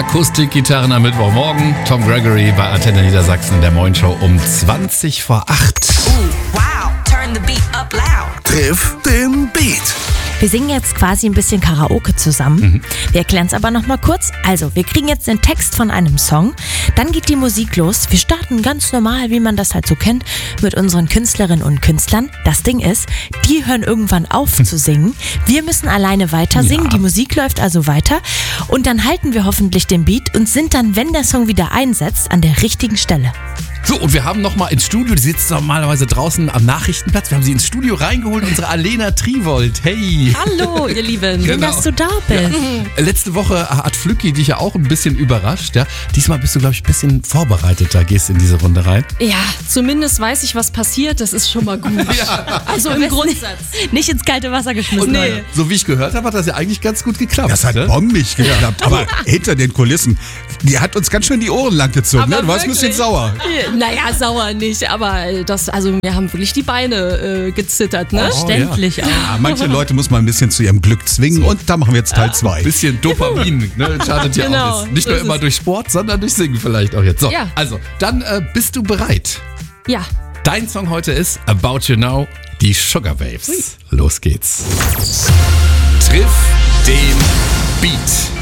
Akustikgitarren am Mittwochmorgen. Tom Gregory bei Antenne Niedersachsen in der Morgenshow um 20 vor 8. Wow, turn the beat up loud. Triff den Beat. Wir singen jetzt quasi ein bisschen Karaoke zusammen. Wir erklären es aber nochmal kurz. Also, wir kriegen jetzt den Text von einem Song, dann geht die Musik los. Wir starten ganz normal, wie man das halt so kennt, mit unseren Künstlerinnen und Künstlern. Das Ding ist, die hören irgendwann auf zu singen. Wir müssen alleine weiter singen, die Musik läuft also weiter und dann halten wir hoffentlich den Beat und sind dann, wenn der Song wieder einsetzt, an der richtigen Stelle. So, und wir haben nochmal ins Studio, die sitzt normalerweise draußen am Nachrichtenplatz. Wir haben sie ins Studio reingeholt, unsere Alena Trivold. Hey! Hallo, ihr Lieben. Schön, dass du da bist. Letzte Woche hat Flücki dich ja auch ein bisschen überrascht. Ja? Diesmal bist du, glaube ich, ein bisschen vorbereiteter, gehst in diese Runde rein. Ja, zumindest weiß ich, was passiert. Das ist schon mal gut. Also im Grundsatz. Nicht ins kalte Wasser geschmissen. Nee. So wie ich gehört habe, hat das ja eigentlich ganz gut geklappt. Das hat ne? bombig geklappt. Aber hinter den Kulissen, die hat uns ganz schön die Ohren lang gezogen. Ne? Aber Du warst ein bisschen wirklich? sauer. Naja, sauer nicht, aber mir haben wirklich die Beine gezittert, ne? Verständlich auch. Ja, manche Leute muss man ein bisschen zu ihrem Glück zwingen und da machen wir jetzt Teil 2. Bisschen Dopamin, ne? Schadet ja Genau, auch nicht so nur ist immer es. durch Sport, sondern durch Singen vielleicht auch jetzt. So, Ja. also, dann bist du bereit. Ja. Dein Song heute ist About You Now, die Sugar Waves. Los geht's. Triff den Beat.